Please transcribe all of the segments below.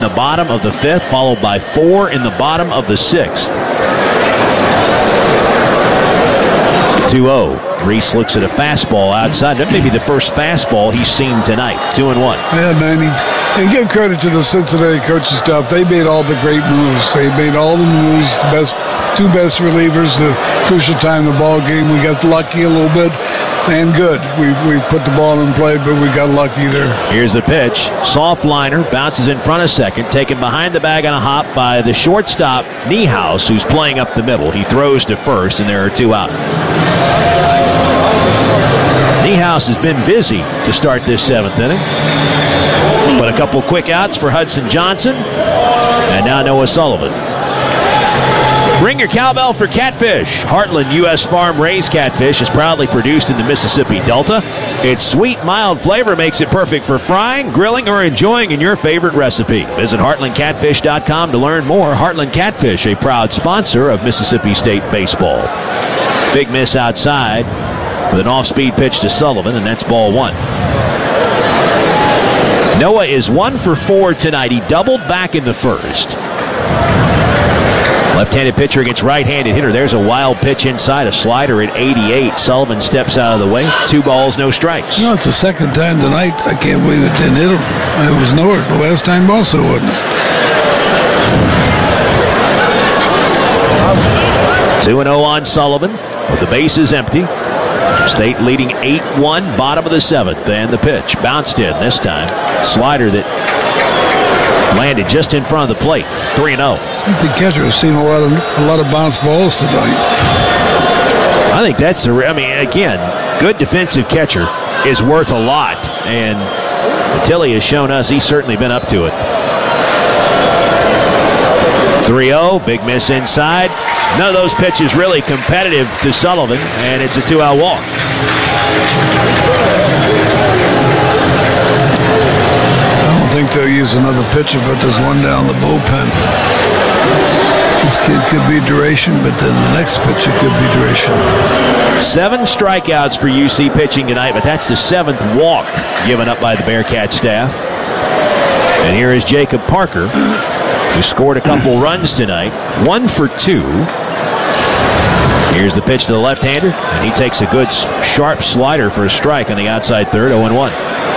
the bottom of the fifth, followed by 4 in the bottom of the sixth. 2-0. Reese looks at a fastball outside. That may be the first fastball he's seen tonight. 2-1. Yeah, Manny. And give credit to the Cincinnati coaching staff. They made all the great moves. They made all the moves. Two best relievers, the crucial time in the ball game. We got lucky a little bit, and good. We put the ball in play, but we got lucky there. Here's the pitch. Soft liner, bounces in front of second, taken behind the bag on a hop by the shortstop, Niehaus, who's playing up the middle. He throws to first, and there are 2 out. Niehaus has been busy to start this 7th inning. But a couple quick outs for Hudson Johnson, and now Noah Sullivan. Ring your cowbell for catfish. Heartland U.S. Farm raised catfish is proudly produced in the Mississippi Delta. Its sweet, mild flavor makes it perfect for frying, grilling, or enjoying in your favorite recipe. Visit heartlandcatfish.com to learn more. Heartland Catfish, a proud sponsor of Mississippi State baseball. Big miss outside with an off-speed pitch to Sullivan, and that's ball 1. Noah is 1 for 4 tonight. He doubled back in the first. Left-handed pitcher against right-handed hitter. There's a wild pitch inside, a slider at 88. Sullivan steps out of the way. 2 balls, no strikes. You know, it's the second time tonight. I can't believe it didn't hit him. It was Noah the last time also, wasn't it? 2-0 on Sullivan with the bases empty. State leading 8-1, bottom of the 7th, and the pitch bounced in this time. Slider that landed just in front of the plate. 3-0. I think the catcher has seen a lot of bounce balls tonight. I think that's again, good defensive catcher is worth a lot, and Tilly has shown us he's certainly been up to it. 3-0, big miss inside. None of those pitches really competitive to Sullivan, and it's a 2-out walk. I don't think they'll use another pitcher, but there's one down the bullpen. This kid could be duration, but then the next pitcher could be duration. 7 strikeouts for UC pitching tonight, but that's the 7th walk given up by the Bearcat staff. And here is Jacob Parker, who scored a couple runs tonight. 1 for 2. Here's the pitch to the left-hander, and he takes a good, sharp slider for a strike on the outside third, 0-1.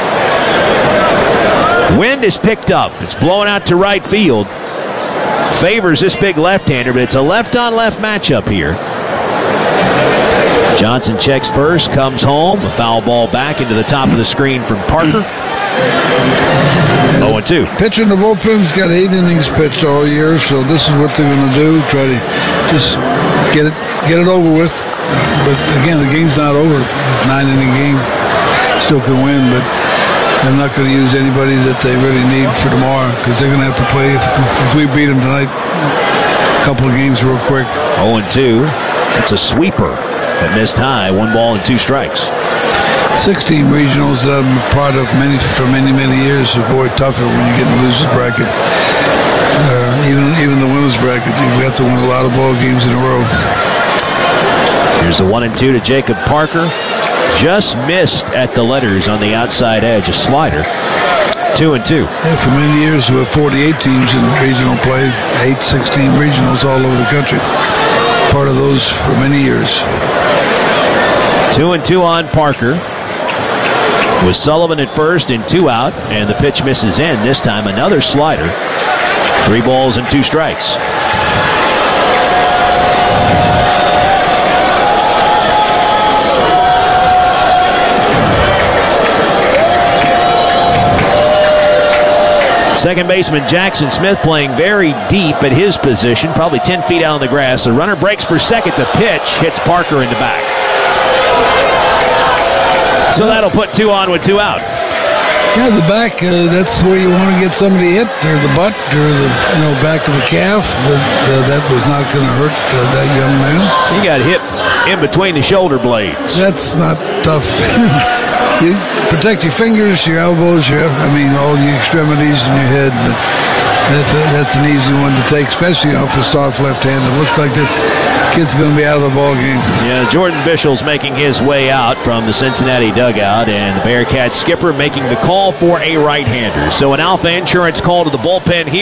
Wind is picked up. It's blowing out to right field. Favors this big left-hander, but it's a left-on-left matchup here. Johnson checks first, comes home. A foul ball back into the top of the screen from Parker. 0-2. Pitcher in the bullpen's got 8 innings pitched all year, so this is what they're going to do. Try to just get it over with. But again, the game's not over. It's a 9-inning game. Still can win, but they're not going to use anybody that they really need for tomorrow because they're going to have to play. If we beat them tonight, a couple of games real quick. 0-2. It's a sweeper that missed high. 1 ball and 2 strikes. 16 regionals that I'm a part of for many years. It's boy tougher when you get in the losers bracket. Even the winners bracket, we have to win a lot of ball games in a row. Here's the 1-2 to Jacob Parker. Just missed at the letters on the outside edge. A slider. 2-2. Yeah, for many years, we have 48 teams in regional play, 16 regionals all over the country. Part of those for many years. 2-2 on Parker. With Sullivan at first and 2 out, and the pitch misses in. This time another slider. 3 balls and 2 strikes. Second baseman Jackson Smith playing very deep at his position, probably 10 feet out on the grass. The runner breaks for second. The pitch hits Parker in the back. So that'll put 2 on with 2 out. Yeah, the back, that's where you want to get somebody hit, or the butt, or the back of the calf. But that was not going to hurt that young man. He got hit in between the shoulder blades. That's not tough. You protect your fingers, your elbows, all your extremities and your head. But that's an easy one to take, especially off a soft left hand. It looks like this kid's going to be out of the ball game. Yeah, Jordan Bischel's making his way out from the Cincinnati dugout, and the Bearcats skipper making the call for a right-hander. So an Alpha Insurance call to the bullpen here.